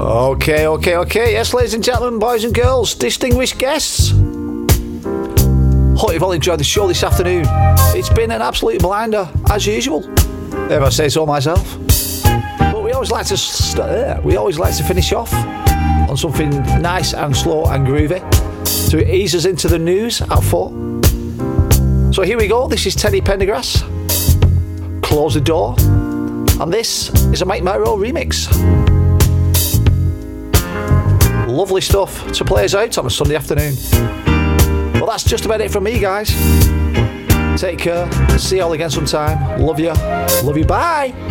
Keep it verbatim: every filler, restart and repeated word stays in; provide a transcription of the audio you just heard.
Okay, okay, okay. Yes, ladies and gentlemen, boys and girls, distinguished guests. Hope you've all enjoyed the show this afternoon. It's been an absolute blinder, as usual, if I say so myself. But we always like to st- uh, we always like to finish off on something nice and slow and groovy to ease us into the news at four. So here we go. This is Teddy Pendergrass. Close the Door. And this is a Mike Myro remix. Lovely stuff to play us out on a Sunday afternoon. Well, that's just about it from me, guys. Take care. See you all again sometime. Love you. Love you. Bye.